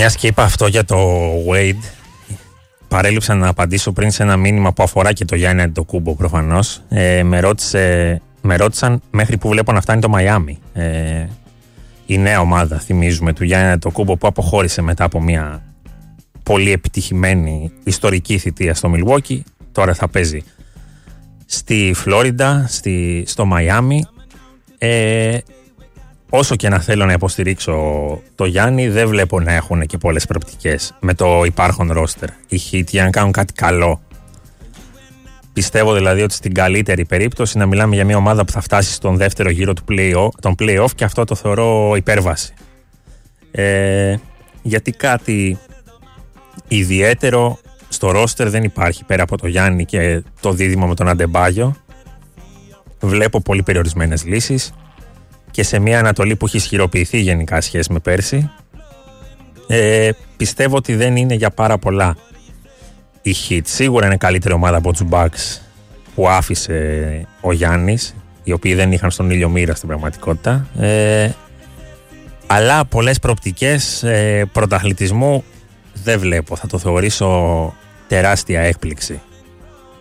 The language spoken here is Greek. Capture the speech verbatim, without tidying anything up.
Μιας και είπα αυτό για το Wade, παρέλειψα να απαντήσω πριν σε ένα μήνυμα που αφορά και το Γιάννη Αντετοκούνμπο προφανώς. Ε, με, ρώτησε, με ρώτησαν μέχρι που βλέπω να φτάνει το Μαϊάμι. Ε, η νέα ομάδα, θυμίζουμε, του Γιάννη Αντετοκούνμπο που αποχώρησε μετά από μια πολύ επιτυχημένη ιστορική θητεία στο Milwaukee. Τώρα θα παίζει στη Φλόριντα, στη, στο Μαϊάμι. Ε, όσο και να θέλω να υποστηρίξω το Γιάννη, δεν βλέπω να έχουν και πολλές προοπτικές με το υπάρχον ρόστερ. Οι Heat για να κάνουν κάτι καλό. Πιστεύω δηλαδή ότι στην καλύτερη περίπτωση να μιλάμε για μια ομάδα που θα φτάσει στον δεύτερο γύρο του play-off, τον play-off, και αυτό το θεωρώ υπέρβαση. Ε, γιατί κάτι ιδιαίτερο στο ρόστερ δεν υπάρχει πέρα από το Γιάννη και το δίδυμο με τον Αντεμπάγιο. Βλέπω πολύ περιορισμένες λύσεις και σε μια Ανατολή που έχει ισχυροποιηθεί γενικά σχέση με πέρσι. Ε, πιστεύω ότι δεν είναι για πάρα πολλά η Heat. Σίγουρα είναι καλύτερη ομάδα από τους Bucks που άφησε ο Γιάννης, οι οποίοι δεν είχαν στον ήλιο μοίρα στην πραγματικότητα. Ε, αλλά πολλές προοπτικές ε, πρωταθλητισμού δεν βλέπω. Θα το θεωρήσω τεράστια έκπληξη